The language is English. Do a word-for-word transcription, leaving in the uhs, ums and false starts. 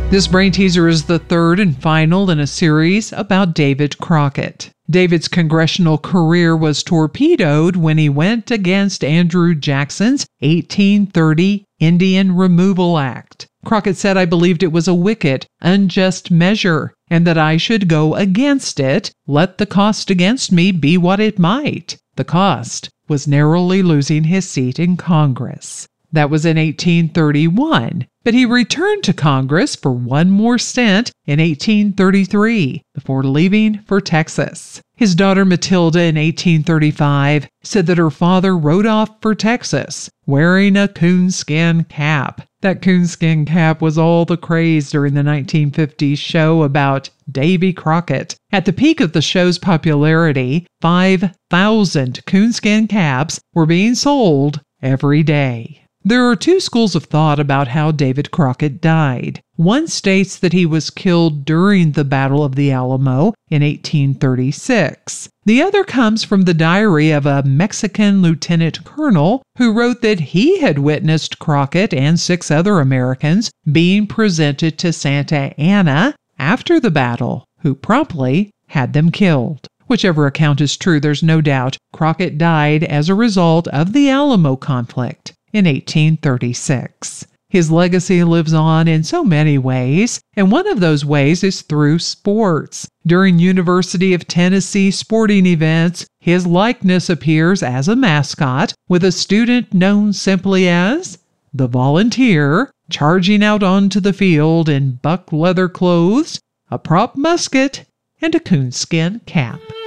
This brain teaser is the third and final in a series about David Crockett. David's congressional career was torpedoed when he went against Andrew Jackson's eighteen thirty Indian Removal Act. Crockett said, "I believed it was a wicked, unjust measure, and that I should go against it, let the cost against me be what it might." The cost was narrowly losing his seat in Congress. That was in eighteen thirty-one, but he returned to Congress for one more stint in eighteen thirty-three before leaving for Texas. His daughter Matilda in eighteen thirty-five said that her father rode off for Texas wearing a coonskin cap. That coonskin cap was all the craze during the nineteen fifties show about Davy Crockett. At the peak of the show's popularity, five thousand coonskin caps were being sold every day. There are two schools of thought about how David Crockett died. One states that he was killed during the Battle of the Alamo in eighteen thirty-six. The other comes from the diary of a Mexican lieutenant colonel who wrote that he had witnessed Crockett and six other Americans being presented to Santa Anna after the battle, who promptly had them killed. Whichever account is true, there's no doubt Crockett died as a result of the Alamo conflict in eighteen thirty-six. His legacy lives on in so many ways, and one of those ways is through sports. During University of Tennessee sporting events, his likeness appears as a mascot, with a student known simply as the Volunteer charging out onto the field in buck leather clothes, a prop musket, and a coonskin cap.